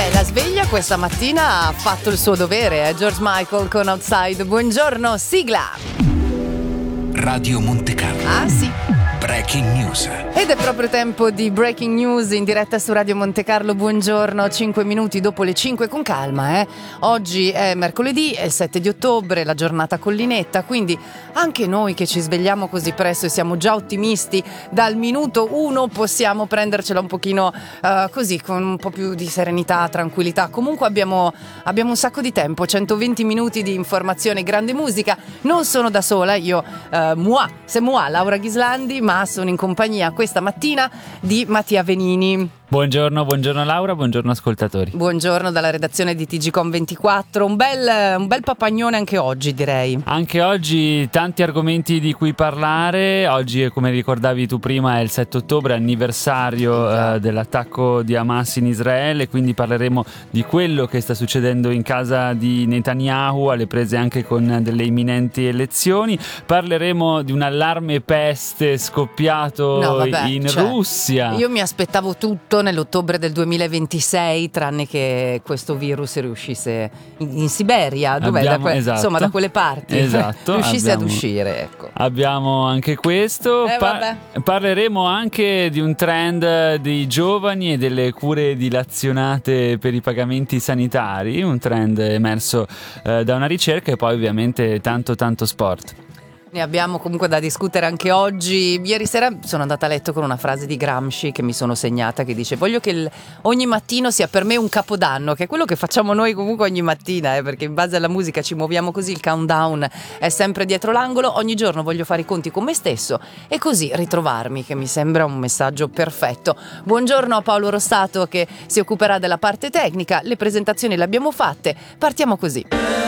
La sveglia questa mattina ha fatto il suo dovere, George Michael con Outside. Buongiorno, sigla. Radio Monte Carlo. Ah sì. Breaking News. Ed è proprio tempo di Breaking News in diretta su Radio Monte Carlo. Buongiorno, 5 minuti dopo le 5 con calma. Oggi è mercoledì, è il 7 di ottobre, la giornata collinetta, quindi anche noi che ci svegliamo così presto e siamo già ottimisti, dal minuto 1 possiamo prendercela un pochino così, con un po' più di serenità, tranquillità. Comunque abbiamo un sacco di tempo, 120 minuti di informazione, grande musica. Non sono da sola, io, c'est moi, Laura Ghislandi, ma sono in compagnia questa mattina di Mattia Venini. Buongiorno Laura, buongiorno ascoltatori. Buongiorno dalla redazione di TGcom24, un bel papagnone anche oggi, direi. Anche oggi tanti argomenti di cui parlare. Oggi, come ricordavi tu prima, è il 7 ottobre, anniversario dell'attacco di Hamas in Israele, quindi parleremo di quello che sta succedendo in casa di Netanyahu, alle prese anche con delle imminenti elezioni. Parleremo di un allarme peste scoppiato in Russia. Io mi aspettavo tutto nell'ottobre del 2026, tranne che questo virus riuscisse in Siberia, Esatto. Insomma da quelle parti, esatto, riuscisse ad uscire, ecco. Abbiamo anche questo. Parleremo anche di un trend dei giovani e delle cure dilazionate per i pagamenti sanitari, un trend emerso da una ricerca, e poi ovviamente tanto sport. Ne abbiamo comunque da discutere anche oggi. Ieri sera sono andata a letto con una frase di Gramsci che mi sono segnata, che dice: voglio che ogni mattino sia per me un capodanno, che è quello che facciamo noi comunque ogni mattina, perché in base alla musica ci muoviamo così, il countdown è sempre dietro l'angolo. Ogni giorno voglio fare i conti con me stesso e così ritrovarmi, che mi sembra un messaggio perfetto. Buongiorno a Paolo Rossato che si occuperà della parte tecnica. Le presentazioni le abbiamo fatte, partiamo così.